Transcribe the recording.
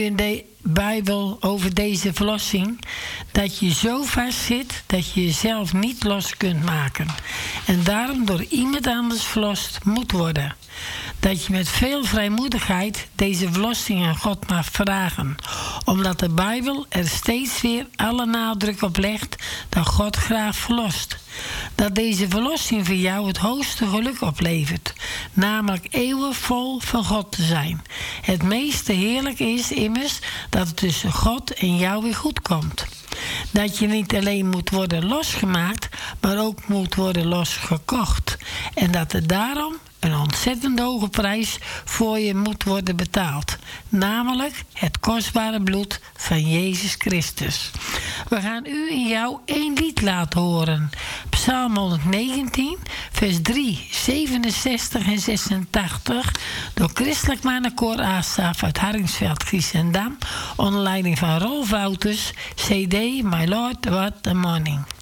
in de Bijbel over deze verlossing dat je zo vast zit dat je jezelf niet los kunt maken en daarom door iemand anders verlost moet worden. Dat je met veel vrijmoedigheid deze verlossing aan God mag vragen, omdat de Bijbel er steeds weer alle nadruk op legt dat God graag verlost. Dat deze verlossing voor jou het hoogste geluk oplevert, namelijk eeuwig vol van God te zijn. Het meeste heerlijke is immers dat het tussen God en jou weer goed komt. Dat je niet alleen moet worden losgemaakt, maar ook moet worden losgekocht. En dat er daarom een ontzettend hoge prijs voor je moet worden betaald. Namelijk het kostbare bloed van Jezus Christus. We gaan u en jou 1 lied laten horen. Psalm 119, vers 3, 67 en 86. Door Christelijk Mannenkoor Asaf uit Hardingsveld, Giesendam. Onder leiding van Rolf Wouters. CD My Lord What a Morning.